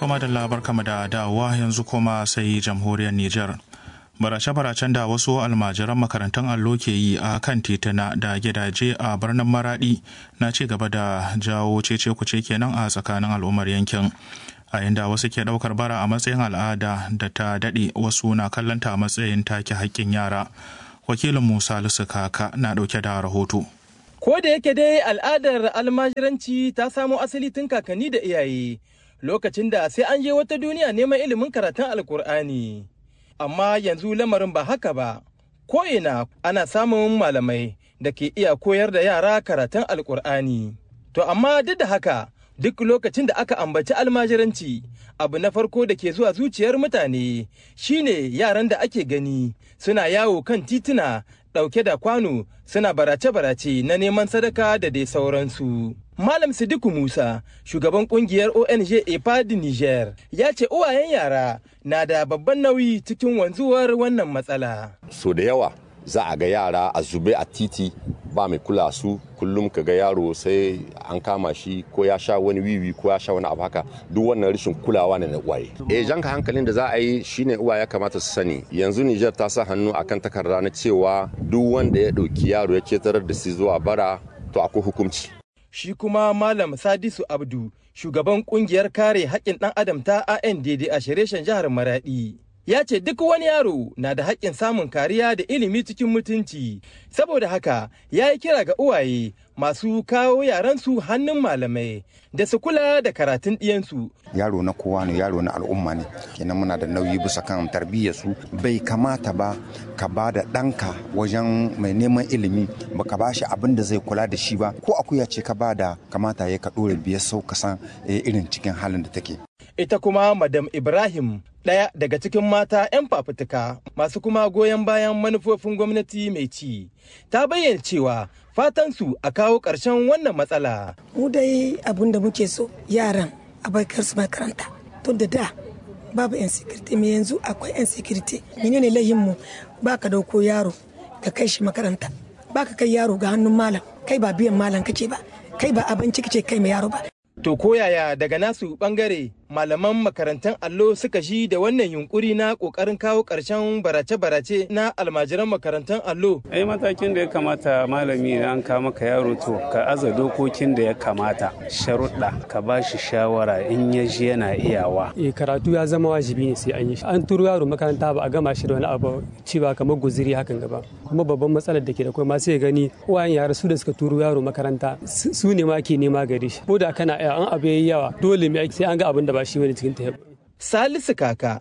To madalla barkamu da dawowa yanzu kuma sai jamhuriyar Nijar. Barace-baracen da wasu almajiran makarantun allo ke yi a kan tituna da gidaje a birnin Maradi na ci gaba da jawo cece-kuce kenan a tsakanin al'ummar yankin. A inda wasu ke ɗaukar bara a matsayin al'ada da ta daɗe, wasu na kallonta a matsayin take haƙƙin yara. Wakilin Musa Lusu Kaka na ɗauke da rahoto. Ko da yake dai al'adar almajiranci ta samo asali tun kakanni da iyaye, lokacin da sai an je wata duniya neman ilimin karatun Alkur'ani. Amma yanzu lamarin ba haka ba, ko'ina ana samun malamai da ke iya koyar da yara karatun Alkur'ani. To amma duk da haka, duk lokacin da aka ambaci almajiranci, abu na farko da ke zuwa zuciyar mutane shine yaran da ake gani suna yawo kan tituna ɗauke da kwano suna barace-barace na neman sadaka da dai sauransu. Malam Sidiku Musa, shugaban kungiyar ONG EPAD Niger, ya ce uwayen yara na da babban nauyi cikin wanzuwar wannan matsala. So da yawa za a ga yara a zube a titi ba mai kula su, kullum ka ga yaro sai an kama shi ko ya sha wani wiwi ko ya sha wani abu haka, duk wannan rashin kulawa ne na uwaye. Janka hankalin da za a yi shine uwaye ya kamata su sani, yanzu Niger ta sa hannu akan takarda na cewa duk wanda ya ɗauki yaro ya ketarar da shi zuwa bara to akwai hukunci. Shi kuma Malam Sadisu Abdu, shugaban kungiyar kare haƙƙin ɗan adam ta ANDD a shireshen jihar Maradi, ya ce duk wani yaro na da haƙƙin samun kariya da ilimi cikin mutunci. Saboda haka ya yi kira ga uwaye masu kawo yaransu hannun malamai da su kula da karatun ɗiyansu. Yaro na kowa ne, yaro na al'umma ne, kenan muna da nauyi bisa kan tarbiyyarsu. Bai kamata ba ka ba da ɗanka wajen mai neman ilimi ba ka ba shi abin da zai kula da shi ba, ko akuya ce ka ba da kamata ya ka ɗore biyar sau ka san irin cikin halin da take. Ita kuma Madam Ibrahim, ɗaya daga cikin mata 'yan fafutuka masu kuma goyon bayan manufofin gwamnati mai ci, ta bayyana cewa fatansu a kawo ƙarshen wannan matsala. Mu dai abin da muke so yaran a baikar su makaranta, tun da babu 'yan sikiriti, mai yanzu akwai 'yan sikiriti. Menene lahinmu ba ka dauko yaro ka kai shi makaranta, ba ka kai yaro ga hannun malam, kai ba biyan malam kake ba, kai ba abinci kake kai mai yaro ba. To koyaya daga nasu bangare malaman makarantar allo suka shi da wannan yunkuri na kokarin kawo ƙarshen barace-barace na almajiran makarantar allo? Matakin da ya kamata malami da an kama ka yaro to ka aza dokokin da ya kamata, sharuɗa ka ba shi shawara in ya ji yana iyawa. Karatu ya zama wajibi ne sai an yi shi. An turo yaro makaranta ba a gama shi da wani abu cewa kamar guziri hakan gaba. Kuma babban matsalar da ke da kai ma sai gani uwayen yara su da suka turo yaro makaranta su ne ma ke nema gare shi. Ko da kana an abu yayi yawa dole mai sai an ga abin da ba shi wani cikin ta. Salisu Kaka,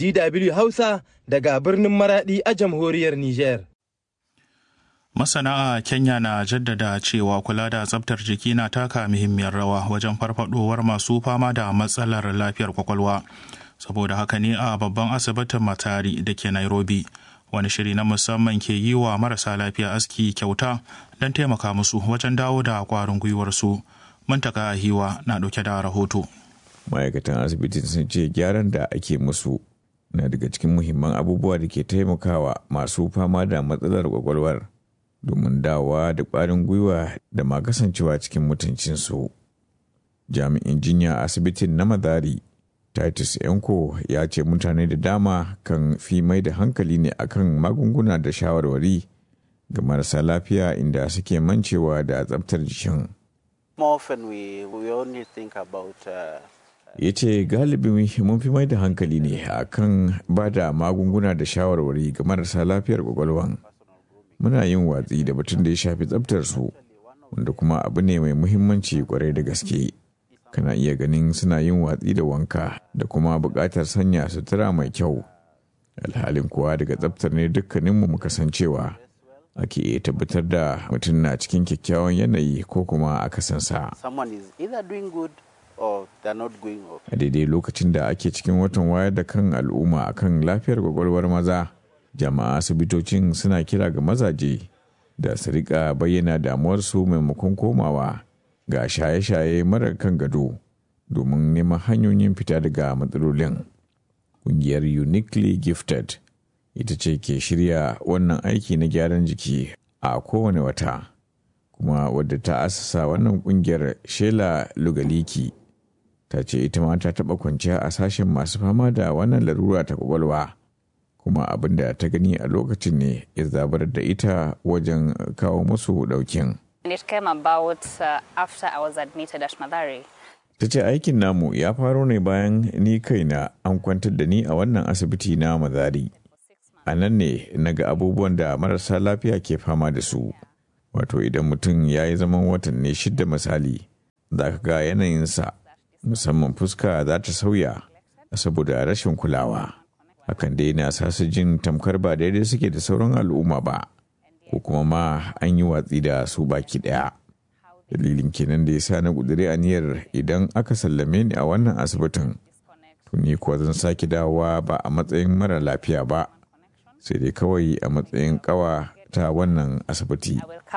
DW Hausa daga birnin Maradi a jamhuriyar Niger. Masana a Kenya na jaddada cewa kula da tsaftar jiki na taka muhimmiyar rawa wajen farfadowar masu fama da matsalar lafiyar kwakwalwa. Saboda haka ne a babban asibitin Matari da ke Nairobi, wani shiri na musamman ke yi wa marasa lafiya aski kyauta don taimaka musu wajen dawo da kwarin gwiwarsu. Muntaka Hiwa na ɗauke da rahoto. Ma'aikatan asibitin sun ce gyaran da ake musu na daga cikin muhimman abubuwa da ke taimakawa masu fama da matsalar kwakwalwar domin dawowa da ƙwarin gwiwa da ma kasancewa cikin mutuncinsu. Jami'in jinya a asibitin na Madari, Titus Enko, ya ce mutane da dama kan fi mai da hankali ne akan magunguna da shawarwari ga marasa lafiya inda suke mancewa da tsaftar jikin. Ya ce galibi mun fi mai da hankali ne akan ba da magunguna da shawarwari ga marasa lafiyar kwakwalwan. Muna yin watsi da batun da ya shafi tsaftar su, wanda kuma abu ne mai muhimmanci kwarai da gaske. Kana iya ganin suna yin watsi da wanka da kuma buƙatar sanya sutura mai kyau. Alhalin kuwa daga tsaftar ne dukkaninmu muka san cewa ake iya tabbatar da mutum na cikin kyakkyawan yanayi ko kuma akasinsa. A daidai lokacin da ake cikin watan wayar da kan al'umma akan lafiyar kwakwalwar maza, jama'a asibitocin suna kira ga mazaje da su rika bayyana damuwarsu maimakon komawa ga shaye-shaye marar kan gado domin neman hanyoyin fita daga matsalolin. Ƙungiyar Uniquely Gifted ita ce ke shirya wannan aiki na gyaran jiki a kowane wata, kuma wadda ta asasa wannan ƙungiyar Sheila Lugaliki ta ce ita ma ta taɓa kwanciya a sashen masu fama da wannan larura ta kwakwalwa, kuma abin da ta gani a lokacin ne ya zabar da ita wajen kawo musu ɗaukin. Ta ce aikin namu ya faro ne bayan ni kaina an kwantar da ni a wannan asibiti na Mazari. A nan ne na ga abubuwan da marasa lafiya ke fama da su. Wato idan mutum ya yi zaman watanni 6 misali, za ka ga yanayinsa, musamman fuska za ta sauya saboda rashin kulawa. Hakan dai na sa su jin tamkar ba daidai suke da sauran al'umma ba, ko kuma ma an yi watsi da su baki ɗaya. Dalilin kenan da ya sa na ƙudiri aniyar idan aka sallame ni a wannan asibitin, tuni kuwa zan sake dawowa ba a matsayin mara lafiya ba, sai dai kawai a matsayin ƙawa ta wannan asibiti.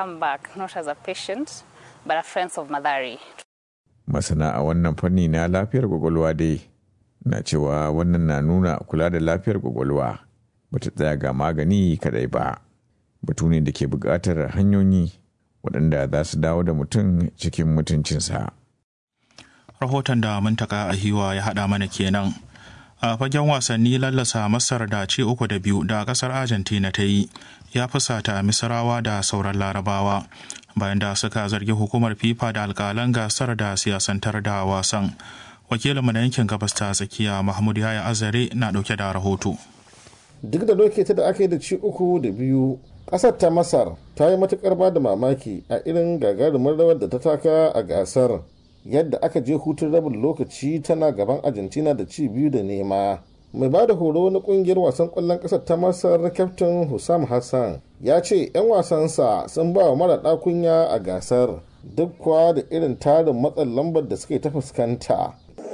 Masana a wannan fanni na lafiyar kwakwalwa dai na cewa wannan na nuna kula da lafiyar kwakwalwa ba ta tsaya ga magani kadai ba, batu ne da ke buƙatar hanyoyi waɗanda za su dawo da mutum cikin mutuncinsa. Rahoton da Muntaka Ahiwa ya haɗa mana kenan. A fagen wasanni, lallasa Masar da ci 3-2 da ƙasar Argentina ta yi ya fusata Misrawa da sauran Larabawa bayan da suka zargi hukumar FIFA da alƙalan gasar da siyasantar da wasan. Wakilinmu na yankin gabas ta tsakiya Mahmud Yaya Azare na ɗauke da rahoto. Duk da doke ta da aka yi da ci 3-2, ƙasar ta Masar ta yi matuƙar ba da mamaki a irin gagarumin rawar da ta taka a gasar, yadda aka je hutun rabin lokaci tana gaban Argentina da ci 2-0. Mai ba da horo na ƙungiyar wasan ƙwallon ƙasar ta Masar, Kyaftin Hussam Hassan, ya ce 'yan wasansa sun ba wa mara ɗakunya a gasar, duk kuwa da irin tarin matsin lambar da suke ta fuskanta.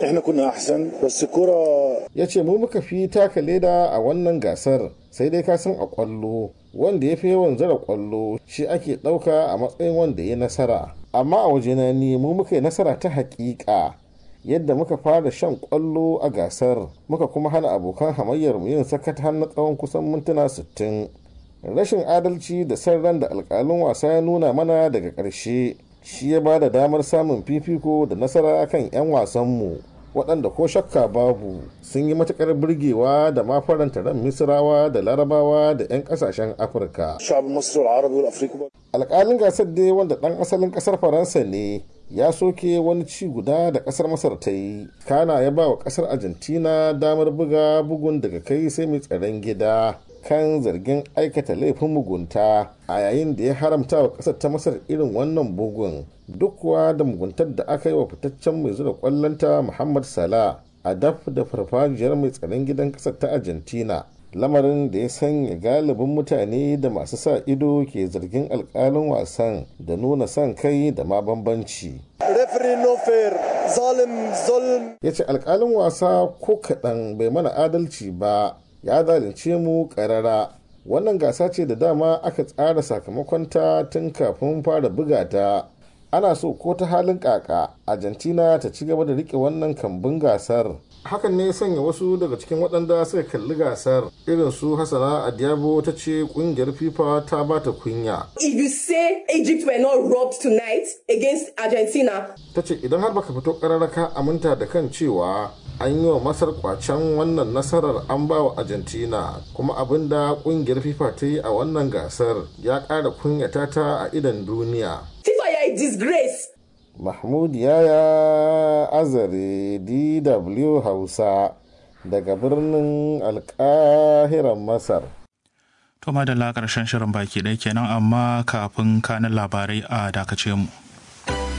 Ya ce mu muka fi taka leda a wannan gasar, sai dai ka san a ƙwallo wanda ya fi yawan zara ƙwallo shi ake ɗauka a matsayin wanda ya nasara, amma a wajena ni mu muka yi nasara ta haƙiƙa, yadda muka fara shan ƙwallo a gasar muka kuma hana abokan hamayyar mu yin sakat har na tsawon kusan mintuna 60. Rashin adalci da san ran da alƙalin wasa ya nuna mana daga ƙarshe shi ya ba da damar samun fifiko da nasara kan 'yan wasanmu, waɗanda ko shakka babu sun yi matuƙar burgewa da ma faranta ran Misrawa da Larabawa da 'yan ƙasashen Afirka. Alƙalin gasar dai, wanda ɗan asalin ƙasar Faransa ne, ya soke wani ci guda da ƙasar Masar ta yi, kana ya ba wa ƙasar Argentina damar buga bugun daga kai sai mai tsaron gida kan zargin aikata laifin mugunta, a yayin da ya haramta wa ƙasar ta Masar irin wannan bugun, duk kuwa da muguntar da aka yi wa fitaccen mai zura ƙwallonta Muhammad Salah a daf da farfajiyar mai tsaron gidan ƙasar ta Argentina, lamarin da ya sanya galibin mutane da masu sa ido ke zargin alƙalin wasan da nuna son kai da ma bambanci. Ya ce alƙalin wasa ko kaɗan bai mana adalci ba, ya zalunce mu ƙarara. Wannan gasa ce da dama aka tsara sakamakonta tun kafin fara buga ta. Ana so ko ta halin kaka Argentina ta ci gaba da riƙe wannan kambun gasar. Hakan ne ya sanya wasu daga cikin waɗanda suka kalli gasar, irin su Hassana Adiabo, ta ce ƙungiyar FIFA ta ba ta kunya. If you say Egypt were not robbed tonight against Argentina. Ta ce idan har baka fito ƙararraka aminta da kan cewa an yi wa Masar kwacen wannan nasarar an ba wa Argentina, kuma abin da ƙungiyar FIFA ta yi a wannan gasar ya ƙara kunyata ta a idon duniya. FIFA ya yi disgrace. Mahmud Yaya Azare, DW Hausa, daga birnin Alƙahiran Masar. To madalla ƙarshen shirin baki ɗaya kenan, amma kafin kanin labarai a dakace mu.